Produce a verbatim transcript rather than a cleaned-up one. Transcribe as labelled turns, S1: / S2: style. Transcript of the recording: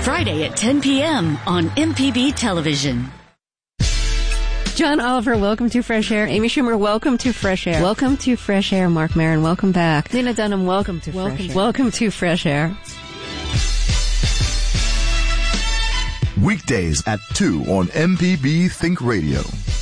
S1: Friday at ten p.m. on M P B Television.
S2: John Oliver, welcome to Fresh Air. Amy Schumer, welcome to Fresh Air. Welcome to Fresh Air. Mark Maron, welcome back.
S3: Lena Dunham, welcome to
S2: welcome,
S3: Fresh Air.
S2: Welcome to Fresh Air.
S4: Weekdays at two on M P B Think Radio.